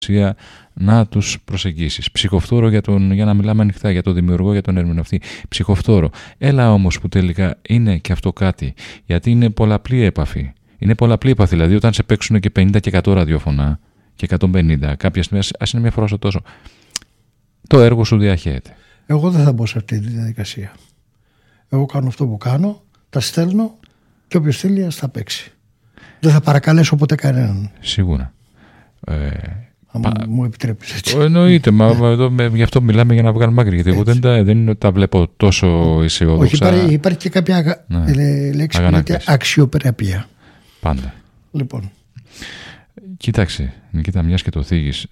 να τους προσεγγίσεις. Ψυχοφθόρο για να μιλάμε ανοιχτά, για τον δημιουργό, για τον ερμηνευτή. Ψυχοφθόρο. Έλα όμως που τελικά είναι και αυτό κάτι, γιατί είναι πολλαπλή επαφή. Είναι πολλαπλή επαφή, δηλαδή όταν σε παίξουν και 50 και 100 ραδιόφωνα και 150, κάποια στιγμή ας είναι μια φορά στο τόσο, το έργο σου διαχέεται. Εγώ δεν θα μπω σε αυτή τη διαδικασία. Εγώ κάνω αυτό που κάνω, τα στέλνω και όποιος θέλει ας τα παίξει. Δεν θα παρακαλέσω ποτέ κανέναν. Σίγουρα. Μου επιτρέπεις έτσι. Εννοείται, γι' αυτό μιλάμε για να βγάλουμε άκρη. Γιατί εγώ δεν είναι ότι τα βλέπω τόσο αισιόδοξα. Όχι, υπάρχει και κάποια λέξη που λέγεται αξιοπρέπεια. Πάντα. Λοιπόν. Κοίταξε, Νικήτα, μιας και το θίγεις,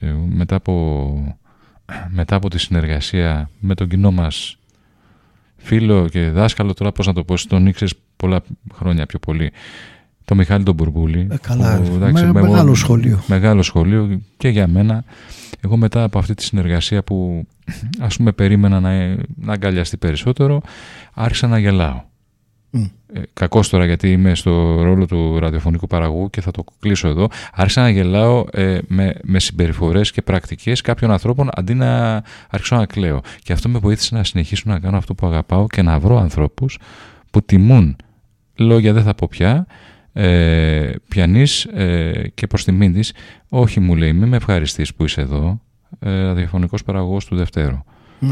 μετά από τη συνεργασία με τον κοινό μας φίλο και δάσκαλο, τώρα πώς να το πω, τον ήξερες πολλά χρόνια πιο πολύ, το Μιχάλη τον Μπουρμπούλη. Καλά, μεγάλο σχολείο. Μεγάλο σχολείο και για μένα. Εγώ μετά από αυτή τη συνεργασία που ας πούμε περίμενα να αγκαλιαστεί περισσότερο, άρχισα να γελάω. Κακώς τώρα, γιατί είμαι στο ρόλο του ραδιοφωνικού παραγωγού και θα το κλείσω εδώ. Άρχισα να γελάω με συμπεριφορές και πρακτικές κάποιων ανθρώπων, αντί να άρχισα να κλαίω. Και αυτό με βοήθησε να συνεχίσω να κάνω αυτό που αγαπάω και να βρω ανθρώπους που τιμούν, λόγια δεν θα πω πια, πιανής και προς τιμήν της. Όχι, μου λέει, μη με ευχαριστείς που είσαι εδώ, ραδιοφωνικός παραγωγός του Δευτέρου.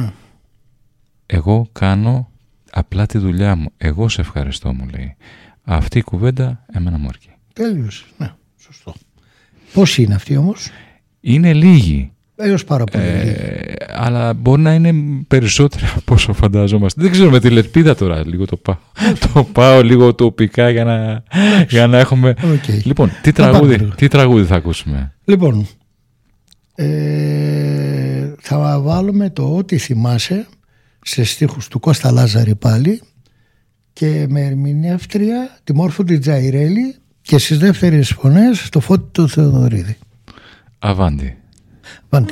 Εγώ κάνω απλά τη δουλειά μου. Εγώ σε ευχαριστώ, μου λέει. Αυτή η κουβέντα εμένα μου αρκεί. Τέλειωσε. Ναι, σωστό. Πόσοι είναι αυτοί όμως? Είναι λίγοι. Έως πάρα πολύ λίγοι. Αλλά μπορεί να είναι περισσότερα από όσο φανταζόμαστε. Δεν ξέρω, με τη λεπίδα τώρα λίγο το πάω. Το πάω λίγο τοπικά για να έχουμε... Okay. Λοιπόν, τι τραγούδι θα ακούσουμε? Λοιπόν, θα βάλουμε το «Ό,τι θυμάσαι» σε στίχους του Κώστα Λάζαρη πάλι και με ερμηνεύτρια τη Μόρφωτη Τζαϊρέλη και στις δεύτερες φωνές το Φώτη του Θεοδωρίδη. Αβάντι.